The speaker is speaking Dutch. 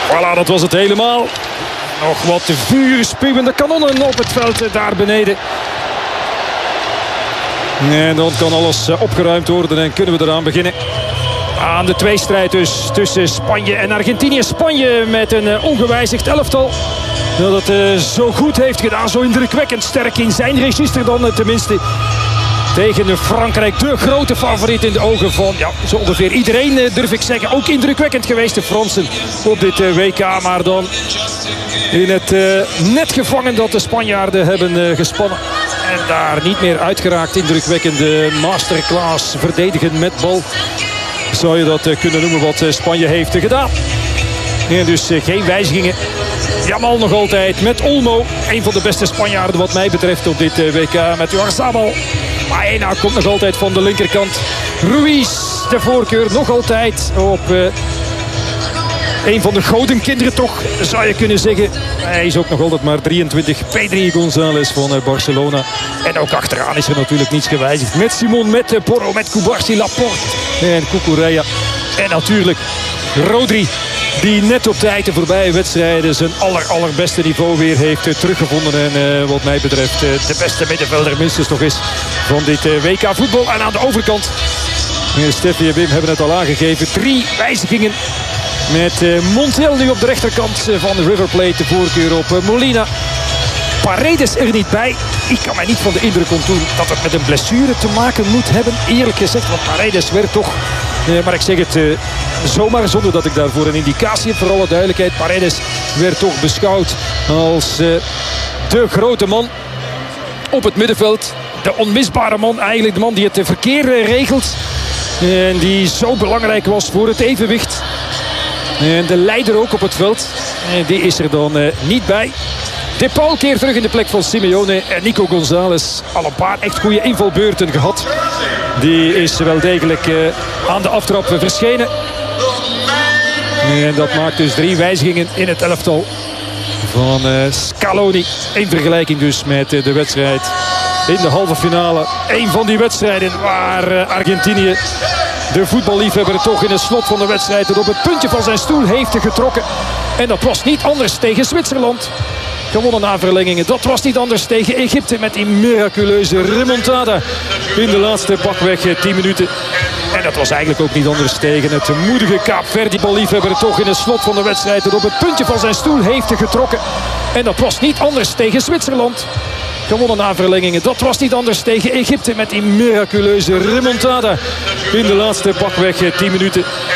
Voilà, dat was het helemaal. Nog wat vuurspuwende kanonnen op het veld daar beneden. En dan kan alles opgeruimd worden en kunnen we eraan beginnen. Aan de tweestrijd dus tussen Spanje en Argentinië. Spanje met een ongewijzigd elftal. Dat het zo goed heeft gedaan, zo indrukwekkend sterk in zijn register dan tenminste. Tegen Frankrijk, de grote favoriet in de ogen van zo ongeveer iedereen, durf ik zeggen. Ook indrukwekkend geweest, de Fransen, op dit WK. Maar dan in het net gevangen dat de Spanjaarden hebben gespannen. En daar niet meer uitgeraakt. Indrukwekkende masterclass verdedigen met bal. Zou je dat kunnen noemen wat Spanje heeft gedaan. En dus geen wijzigingen. Jamal nog altijd met Olmo. Een van de beste Spanjaarden wat mij betreft op dit WK. Met Oyarzabal. Baena komt nog altijd van de linkerkant. Ruiz de voorkeur nog altijd op een van de gouden kinderen toch, zou je kunnen zeggen. Hij is ook nog altijd maar 23. Pedri González van Barcelona. En ook achteraan is er natuurlijk niets gewijzigd. Met Simon, met Porro, met Cubarsí, Laporte en Cucurella. En natuurlijk Rodri, die net op tijd de voorbije wedstrijden zijn allerbeste niveau weer heeft teruggevonden. En wat mij betreft de beste middenvelder minstens nog is van dit WK voetbal. En aan de overkant, Steffi en Wim hebben het al aangegeven, 3 wijzigingen. Met Montiel nu op de rechterkant van de River Plate. De voorkeur op Molina. Paredes er niet bij. Ik kan mij niet van de indruk ontdoen dat het met een blessure te maken moet hebben. Eerlijk gezegd, want Paredes werd toch... maar ik zeg het zomaar zonder dat ik daarvoor een indicatie heb. Voor alle duidelijkheid, Paredes werd toch beschouwd als de grote man op het middenveld. De onmisbare man, eigenlijk de man die het verkeer regelt. En die zo belangrijk was voor het evenwicht. En de leider ook op het veld. En die is er dan niet bij. De Paul keert terug in de plek van Simeone. En Nico González, al een paar echt goede invalbeurten gehad. Die is wel degelijk aan de aftrap verschenen. En dat maakt dus 3 wijzigingen in het elftal van Scaloni. In vergelijking dus met de wedstrijd in de halve finale. Een van die wedstrijden waar Argentinië, de voetballiefhebber, toch in het slot van de wedstrijd het op het puntje van zijn stoel heeft getrokken. En dat was niet anders tegen Zwitserland. Gewonnen na verlengingen. Dat was niet anders tegen Egypte met die miraculeuze remontada in de laatste pakweg 10 minuten. En dat was eigenlijk ook niet anders tegen het moedige Kaapverdi balliefhebber, toch in het slot van de wedstrijd het op het puntje van zijn stoel heeft getrokken. En dat was niet anders tegen Zwitserland. Gewonnen na verlengingen. Dat was niet anders tegen Egypte met die miraculeuze remontada in de laatste pakweg 10 minuten.